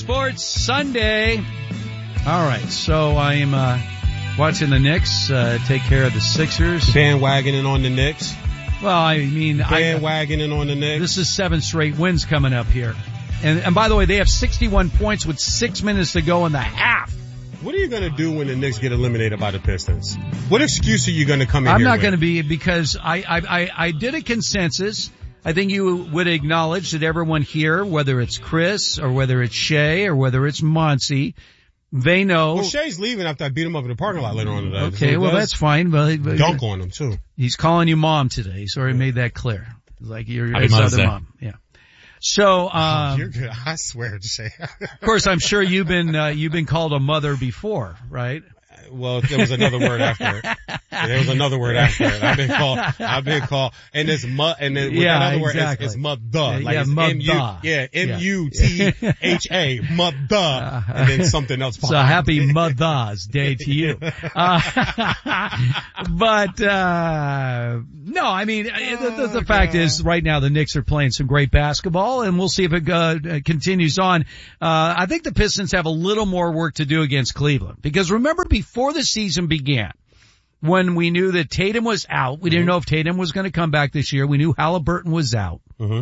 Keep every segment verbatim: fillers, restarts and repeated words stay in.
Sports Sunday. All right, so I'm uh, watching the Knicks uh, take care of the Sixers. Bandwagoning on the Knicks. Well, I mean, bandwagoning on the Knicks. This is seven straight wins coming up here. And, and by the way, they have sixty-one points with six minutes to go in the half. What are you going to do when the Knicks get eliminated by the Pistons? What excuse are you going to come in I'm here not with? going to be, because I, I, I, I did a consensus. I think you would acknowledge that everyone here, whether it's Chris or whether it's Shay or whether it's Monty, they know. Well, Shay's leaving after I beat him up in the parking lot later on today. Okay, so well, that's fine. But, but dunk on him, too. He's calling you mom today. He's already made that clear. Like you're Happy his Mother's other Day. mom. Yeah. So, um, oh, you're good. I swear, Shay. Of course, I'm sure you've been, uh, you've been called a mother before, right? Well, there was another word after it. There was another word after it. I've been called, I've been called, and it's mu, and then with yeah, that other word, exactly. it's, it's mother. Like yeah, it's mother. M U, yeah, M U T H A, mother, and then something else. So happy Mother's Day to you. Uh, but, uh, no, I mean, the, the, the fact is right now the Knicks are playing some great basketball, and we'll see if it uh, continues on. Uh, I think the Pistons have a little more work to do against Cleveland, because remember before the season began, when we knew that Tatum was out, we mm-hmm. didn't know if Tatum was going to come back this year. We knew Halliburton was out. Mm-hmm.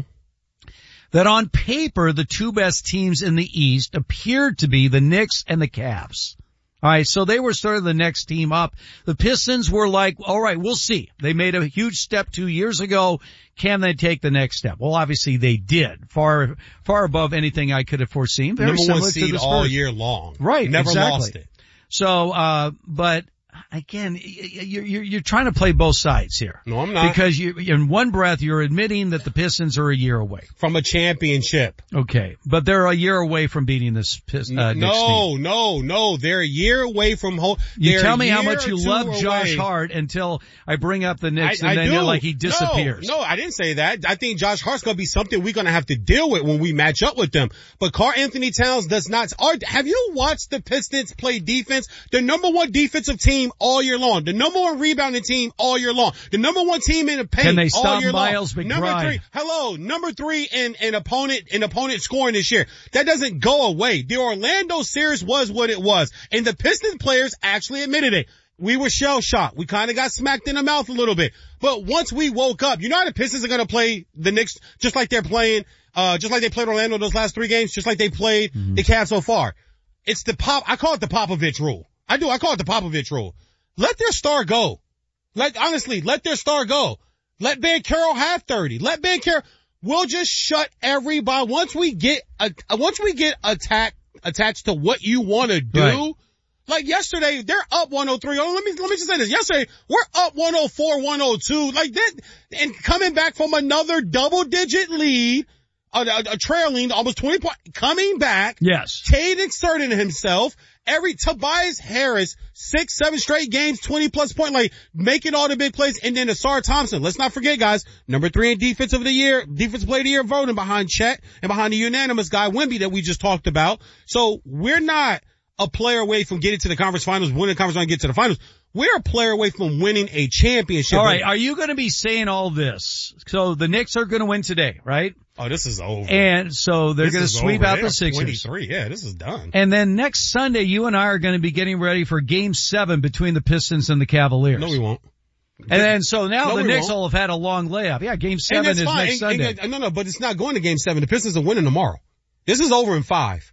That on paper, the two best teams in the East appeared to be the Knicks and the Cavs. All right, so they were sort of the next team up. The Pistons were like, all right, we'll see. They made a huge step two years ago. Can they take the next step? Well, obviously they did. Far, far above anything I could have foreseen. Very Number one similar seed to the Spurs. all year long. Right, Never exactly. lost it. So, uh, but again, you're, you're, you're trying to play both sides here. No, I'm not. Because you, in one breath, you're admitting that the Pistons are a year away from a championship. Okay, but they're a year away from beating this Pistons. Uh, no, no, no. They're a year away from whole. You tell me how much you love away. Josh Hart until I bring up the Knicks, I, and I then do. you're like he disappears. No, no, I didn't say that. I think Josh Hart's going to be something we're going to have to deal with when we match up with them. But Karl Anthony Towns does not. Are, have you watched the Pistons play defense? The number one defensive team all year long. The number one rebounding team all year long. The number one team in the paint Can they stop all year Miles long. McBride? Number three, hello, number three in, in opponent, in opponent scoring this year. That doesn't go away. The Orlando series was what it was. And the Pistons players actually admitted it. We were shell shocked. We kind of got smacked in the mouth a little bit. But once we woke up, you know how the Pistons are going to play the Knicks just like they're playing, uh, just like they played Orlando those last three games, just like they played mm-hmm. the Cavs so far. It's the pop, I call it the Popovich rule. I do, I call it the Popovich rule. Let their star go. Let, honestly, let their star go. Let Ben Carroll have thirty. Let Ben Carroll, we'll just shut everybody. Once we get, uh, once we get attacked, attached to what you want to do, right. Like yesterday, they're up one oh three. Oh, let me, let me just say this. Yesterday, we're up one oh four, one oh two. Like that, and coming back from another double digit lead, a, a, a trailing almost twenty points, coming back. Yes. Cade inserting himself. Every, Tobias Harris, six, seven straight games, twenty plus point, like, making all the big plays, and then Asar Thompson. Let's not forget, guys, number three in defensive of the year, defensive player of the year voting behind Chet and behind the unanimous guy, Wemby, that we just talked about. So, we're not a player away from getting to the conference finals, winning the conference finals, and get to the finals. We're a player away from winning a championship. All right, are you going to be saying all this? So, the Knicks are going to win today, right? Oh, this is over. And so they're going to sweep over. out They're the Sixers. twenty-three, yeah, this is done. And then next Sunday, you and I are going to be getting ready for Game Seven between the Pistons and the Cavaliers. No, we won't. And then so now no, the Knicks won't. will have had a long layoff. Yeah, Game Seven is fine. next and, Sunday. And, no, no, but it's not going to Game Seven. The Pistons are winning tomorrow. This is over in five.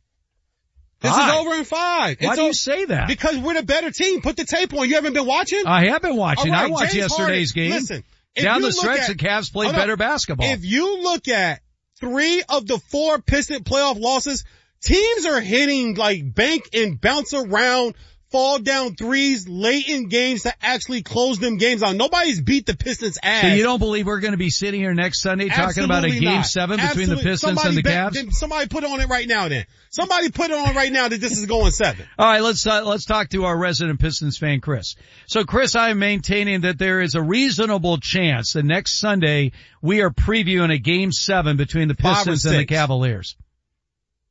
This Why? is over in five. Why it's do you over, say that? Because we're the better team. Put the tape on. You haven't been watching? I have been watching. Right, I watched James yesterday's Harden, game. Listen, down the at, stretch, the Cavs played better basketball. If you look at three of the four Piston playoff losses, teams are hitting like bank and bounce around, fall down threes late in games to actually close them games out. Nobody's beat the Pistons' ass. So you don't believe we're going to be sitting here next Sunday talking Absolutely about a Game not. Seven Absolutely. between the Pistons somebody and the bet, Cavs? Then somebody put it on it right now then. Somebody put it on right now that this is going seven. All right, let's uh, let's talk to our resident Pistons fan, Chris. So, Chris, I am maintaining that there is a reasonable chance that next Sunday we are previewing a Game Seven between the Pistons and the Cavaliers.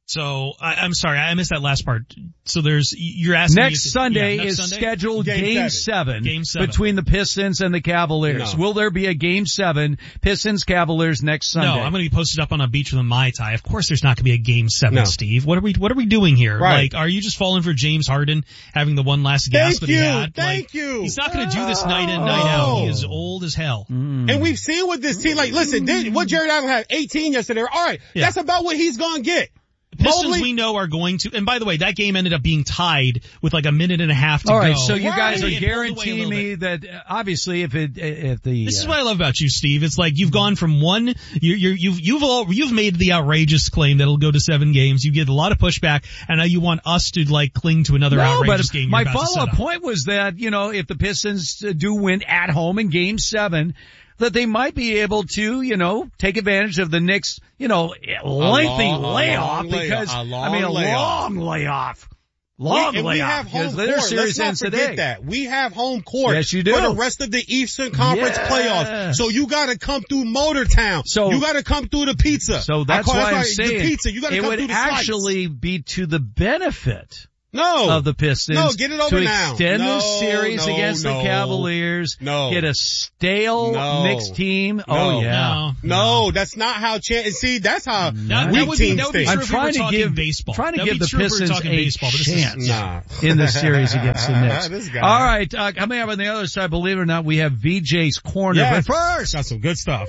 So I, I'm sorry, I missed that last part. So there's you're asking next me if, Sunday yeah, next is Sunday? scheduled Game game, seven. seven, Game seven between the Pistons and the Cavaliers. No. Will there be a game seven Pistons Cavaliers next Sunday? No, I'm going to be posted up on a beach with a Mai Tai. Of course, there's not going to be a game seven, No. Steve. What are we What are we doing here? Right. Like, are you just falling for James Harden having the one last gasp Thank that you. he had? Thank like, you. He's not going to do this night in, night out. He is old as hell. Mm. And we've seen with this team, like, listen, did, what Jared Allen had, eighteen yesterday. All right, Yeah. that's about what he's gonna get. Pistons Mobley- we know are going to, and by the way, that game ended up being tied with like a minute and a half to All right, go. so you Right. guys are It pulled away a guaranteeing little me that uh, obviously if it if the This is uh, what I love about you, Steve. It's like you've gone from one, you, you're, you've you've all, you've made the outrageous claim that it'll go to seven games. You get a lot of pushback, and now you want us to like cling to another no, outrageous but game. my you're about to set follow-up up. point was that, you know, if the Pistons uh, do win at home in game seven, that they might be able to, you know, take advantage of the Knicks, you know, lengthy long- a layoff long layoff, because, a I mean, a long layoff. long layoff. Long we, and we layoff. have home because court. their Let's series not ends forget today. that. We have home court. Yes, you do. For the rest of the Eastern Conference Yeah. playoffs. So you gotta come through Motortown. So- you gotta come through the pizza. So that's I call, why I'm right, saying the pizza. You gotta it come would through the slice. actually be to the benefit no. of the Pistons No, get it over to now. extend No, the series no, against no. the Cavaliers, No. get a stale No. Knicks team. No. Oh yeah. No, No, that's not how chan See, that's how That, weak that would be, teams that would be think. true I'm if we were trying to talking give baseball. trying to That'd give be the true if we were Pistons talking a baseball, but this is- chance Nah. in the series against the Knicks. This guy. All right, uh, coming up on the other side, believe it or not, we have V J's Corner. Yes. But first, Got some good stuff.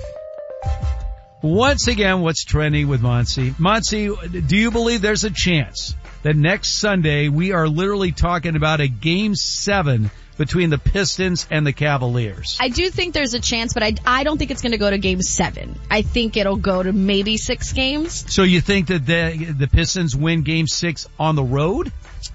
once again, what's trending with Monty? Monty, do you believe there's a chance that next Sunday we are literally talking about a game seven between the Pistons and the Cavaliers? I do think there's a chance, but I, I don't think it's going to go to game seven. I think it'll go to maybe six games. So you think that the, the Pistons win game six on the road?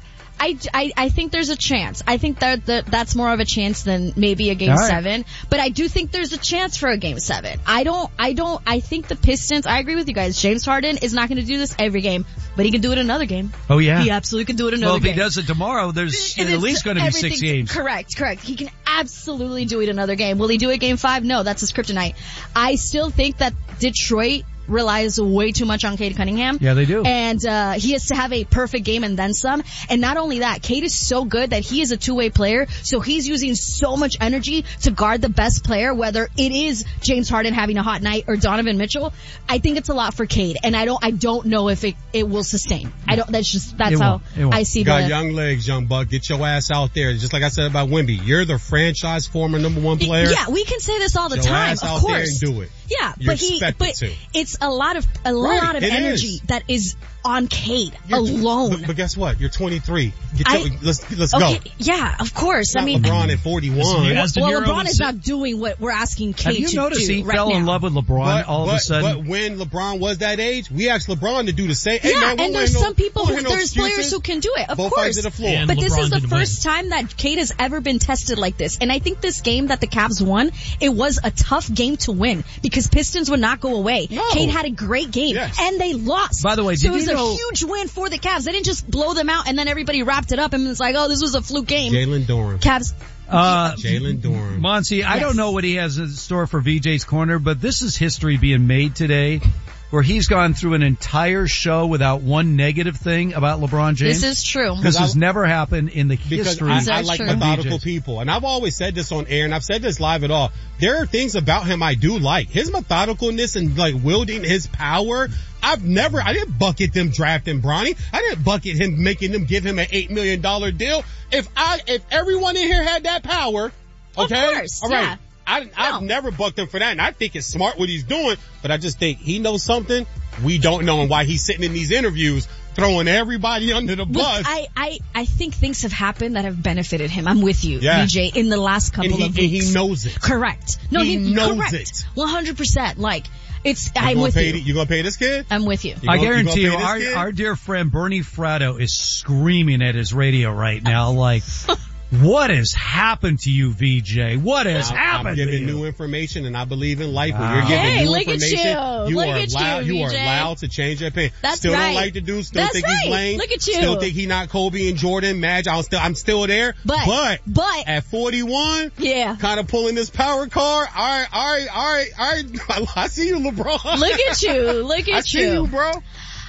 I, I, I think there's a chance. I think that, that that's more of a chance than maybe a game All right. seven. But I do think there's a chance for a game seven. I don't, I don't, I think the Pistons, I agree with you guys. James Harden is not going to do this every game, but he can do it another game. Oh yeah. He absolutely can do it another Well, if game. he does it tomorrow, there's And at it's least going to be six everything- games. Correct, correct. He can absolutely do it another game. Will he do it game five? No, that's his kryptonite. I still think that Detroit relies way too much on Cade Cunningham. Yeah, they do. And uh he has to have a perfect game and then some. And not only that, Cade is so good that he is a two-way player, so he's using so much energy to guard the best player, whether it is James Harden having a hot night or Donovan Mitchell. I think it's a lot for Cade, and I don't I don't know if it it will sustain. I don't that's just that's It how won't. It won't. I see Got the young legs, young buck. Get your ass out there. Just like I said about Wemby. You're the franchise former number one player. Yeah, we can say this all the Get your time, ass of out course. there and do it. Yeah, You're but he, expected but to. it's a lot of a Right, lot of it energy is. that is on Cade You're- alone. But, but guess what? You're twenty-three. Get I- your, let's let's okay, go. yeah, of course. Not I mean, LeBron at forty-one. Yeah, as De well, Niro LeBron would is say- not doing what we're asking Cade Have you to noticed do he right fell now. in love with LeBron But, all but, of a sudden? but when LeBron was that age, we asked LeBron to do the same. Hey, Yeah, man, we and don't there's hear no- some people, we who, don't hear no there's players excuses. who can do it, of Both course. sides of the floor. And But this LeBron is the didn't first time that Cade has ever been tested like this. And I think this game that the Cavs won, it was a tough game to win because Pistons would not go away. No. Cade had a great game, Yes. and they lost. By the way, so did it was you a know- huge win for the Cavs. They didn't just blow them out and then everybody wrapped it up and was like, oh, this was a fluke game. Jalen Durham. Cavs. Uh, Jalen Durham. Monty, I Yes. don't know what he has in store for V J's Corner, but this is history being made today where he's gone through an entire show without one negative thing about LeBron James. This is true. This has I- never happened in the Because history I, Is I that like true? methodical V Js. people. And I've always said this on air, and I've said this live at all. There are things about him I do like. His methodicalness and like wielding his power. I've never, I didn't bucket them drafting Bronny. I didn't bucket him making them give him an eight million dollars deal. If I, if everyone in here had that power, okay? Of course, all right. yeah. I, I've No. never bucked him for that, and I think it's smart what he's doing, but I just think he knows something we don't know, and why he's sitting in these interviews throwing everybody under the Look, bus. I, I, I think things have happened that have benefited him. I'm with you, Yeah. V J, in the last couple and he, of and weeks. he knows it. Correct. No, He he, knows correct. it. one hundred percent. Like, it's, You I'm gonna with pay you. the- you gonna pay this kid? I'm with you. You I gonna- you guarantee you, gonna pay our, this kid? our dear friend Bernie Fratto is screaming at his radio right now like, what has happened to you, V J? What has I'm, happened I'm to giving you? new information, and I believe in life. When Wow. you're giving Hey, new look at information, you. Look are at you, allowed. You, are V J. allowed to change your opinion. That's still right. don't like the dude. Still That's think right. he's lame. Look at you. Still think he not Kobe and Jordan. Magic. I'm still. I'm still there. But, but, but, at forty-one, yeah. kind of pulling this power card. All right, all right, all right, all right. I see you, LeBron. Look at you. Look I at see you, you. bro.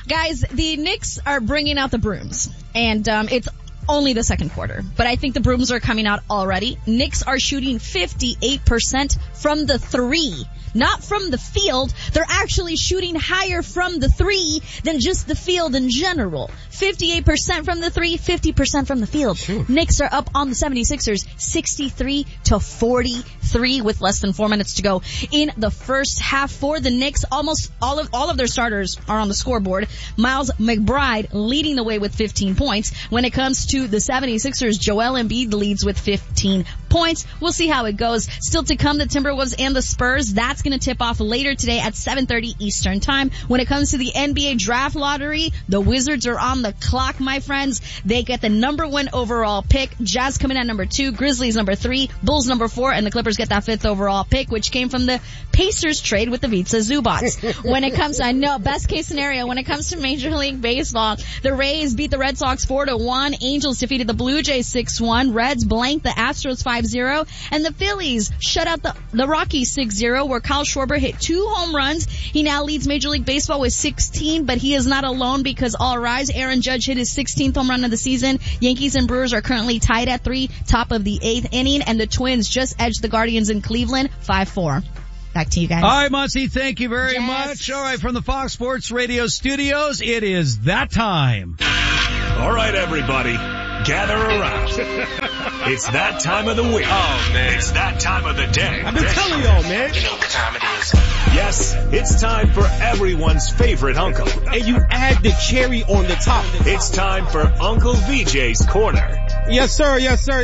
Guys, the Knicks are bringing out the brooms, and um, it's only the second quarter, but I think the brooms are coming out already. Knicks are shooting fifty-eight percent from the three. Not from the field. They're actually shooting higher from the three than just the field in general. fifty-eight percent from the three, fifty percent from the field. Sure. Knicks are up on the seventy-sixers sixty-three to forty-three with less than four minutes to go in the first half. For the Knicks, almost all of all of their starters are on the scoreboard. Miles McBride leading the way with fifteen points. When it comes to the seventy-sixers, Joel Embiid leads with fifteen points. We'll see how it goes. Still to come, the Timberwolves and the Spurs. That's going to tip off later today at seven thirty Eastern Time. When it comes to the N B A draft lottery, the Wizards are on the clock, my friends. They get the number one overall pick. Jazz coming at number two, Grizzlies number three, Bulls number four, and the Clippers get that fifth overall pick, which came from the Pacers trade with the Vitsa Zubats. When it comes to, I know, best case scenario, when it comes to Major League Baseball, the Rays beat the Red Sox four to one, Angels defeated the Blue Jays six one, Reds blanked the Astros five zero, and the Phillies shut out the, the Rockies six zero, where Kyle Schwarber hit two home runs. He now leads Major League Baseball with sixteen, but he is not alone because all rise. Aaron Judge hit his sixteenth home run of the season. Yankees and Brewers are currently tied at three, top of the eighth inning, and the Twins just edged the Guardians in Cleveland five four. Back to you guys. All right, Muncie, thank you very yes. much. All right, from the Fox Sports Radio studios, it is that time. All right, everybody, gather around. It's that time of the week. Oh, man. It's that time of the day. I've been telling y'all, man. You know what time it is. Yes, it's time for everyone's favorite uncle. And you add the cherry on the top. It's time for Uncle V J's Corner. Yes, sir. Yes, sir.